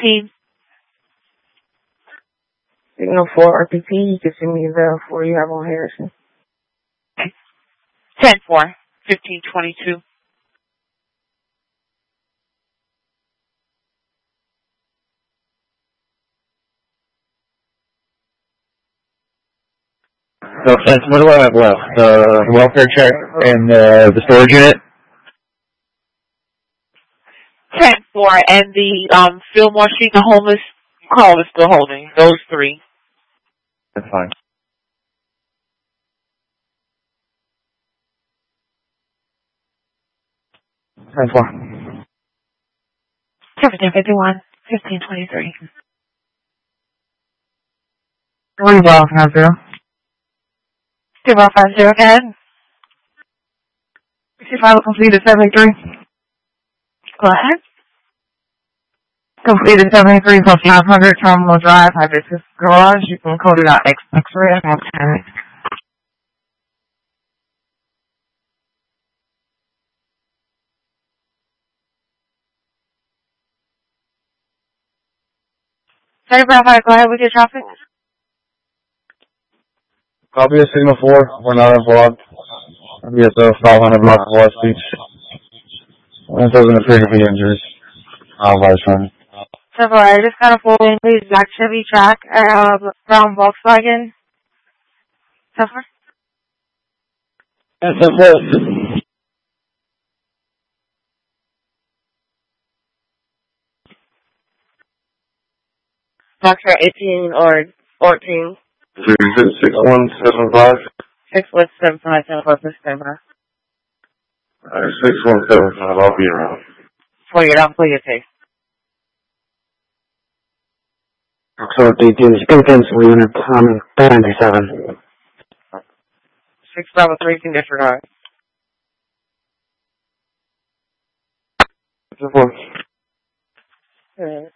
RPP. Signal 4 RPP, you can send me the 4 you have on Harrison. 10-4, 1522. So, what do I have left? The welfare check and the storage unit? 10-4, and the Fillmore Street, the homeless call is still holding. Those 3. That's fine. That's 4. 1751, 1523. What is off now, Zero? 050 again. 65 completed 73. Go ahead. Completed 73 from 500 Terminal Drive, Hibiscus Garage. You can code it out X-ray. I have 10. Sorry, Bravo, go ahead with your traffic. Copy of Signal 4. We're not involved. I'll be at the 500 block of West Beach. It doesn't appear to be injuries. I'll advise from. So I just got a full English black Chevy track, brown Volkswagen. So far? That's it. Box 18 or 14. 6175. 6175, 745. 6175. I'll be around. For your case. So, 18 is cancel unit, 97. 653 can disregard. That's 4.